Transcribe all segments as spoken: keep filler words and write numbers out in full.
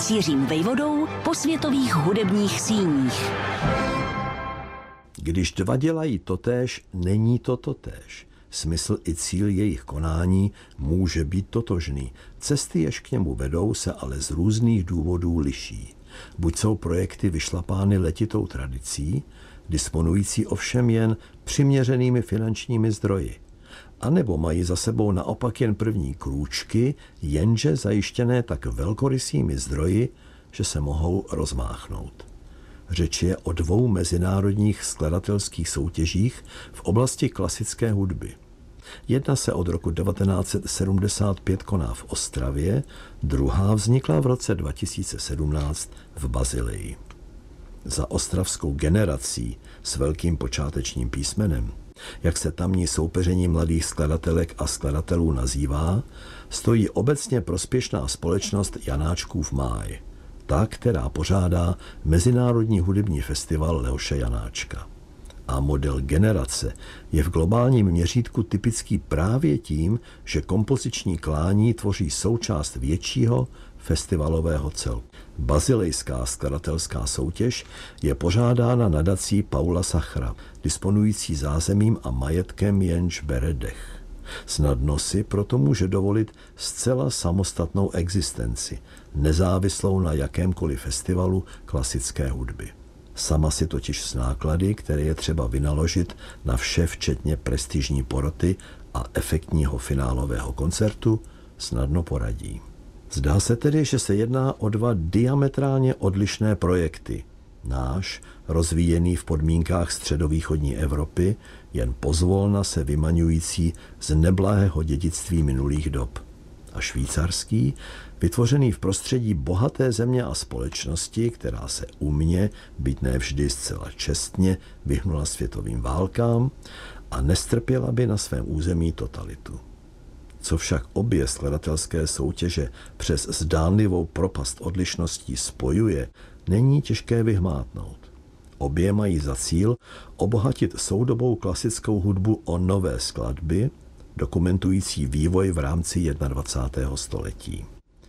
s Jiřím Vejvodou po světových hudebních síních. Když dva dělají totéž, není to totéž. Smysl i cíl jejich konání může být totožný. Cesty, jež k němu vedou, se ale z různých důvodů liší. Buď jsou projekty vyšlapány letitou tradicí, disponující ovšem jen přiměřenými finančními zdroji, anebo mají za sebou naopak jen první krůčky, jenže zajištěné tak velkorysými zdroji, že se mohou rozmáchnout. Řeč je o dvou mezinárodních skladatelských soutěžích v oblasti klasické hudby. Jedna se od roku devatenáct set sedmdesát pět koná v Ostravě, druhá vznikla v roce dva tisíce sedmnáct v Basileji. Za ostravskou generací s velkým počátečním písmenem, jak se tamní soupeření mladých skladatelek a skladatelů nazývá, stojí obecně prospěšná společnost Janáčkův máj, ta, která pořádá Mezinárodní hudební festival Leoše Janáčka. A model generace je v globálním měřítku typický právě tím, že kompoziční klání tvoří součást většího festivalového celku. Basilejská skladatelská soutěž je pořádána nadací Paula Sachra, disponující zázemím a majetkem jenž bere dech. Snadno si proto může dovolit zcela samostatnou existenci, nezávislou na jakémkoliv festivalu klasické hudby. Sama si totiž s náklady, které je třeba vynaložit na vše včetně prestižní poroty a efektního finálového koncertu, snadno poradí. Zdá se tedy, že se jedná o dva diametrálně odlišné projekty. Náš, rozvíjený v podmínkách středovýchodní Evropy, jen pozvolna se vymaňující z neblahého dědictví minulých dob. A švýcarský, vytvořený v prostředí bohaté země a společnosti, která se umně, byť ne vždy zcela čestně, vyhnula světovým válkám a nestrpěla by na svém území totalitu. Co však obě skladatelské soutěže přes zdánlivou propast odlišností spojuje, není těžké vyhmátnout. Obě mají za cíl obohatit soudobou klasickou hudbu o nové skladby, dokumentující vývoj v rámci dvacátého prvního století.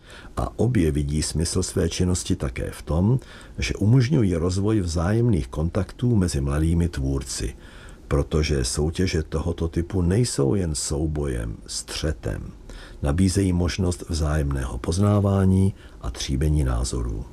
A obě vidí smysl své činnosti také v tom, že umožňují rozvoj vzájemných kontaktů mezi mladými tvůrci, protože soutěže tohoto typu nejsou jen soubojem, střetem. Nabízejí možnost vzájemného poznávání a tříbení názorů.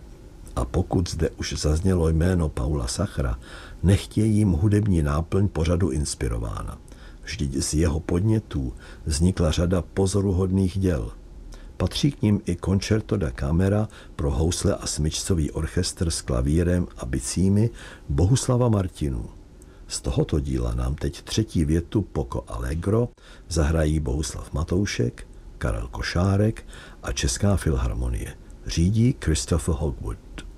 A pokud zde už zaznělo jméno Paula Sachra, nechtějí jim hudební náplň pořadu inspirována. Vždyť z jeho podnětů vznikla řada pozoruhodných děl. Patří k nim i Concerto da Camera pro housle a smyčcový orchestr s klavírem a bicími Bohuslava Martinů. Z tohoto díla nám teď třetí větu Poco Allegro zahrají Bohuslav Matoušek, Karel Košárek a Česká filharmonie. Řídí Christopher Hogwood.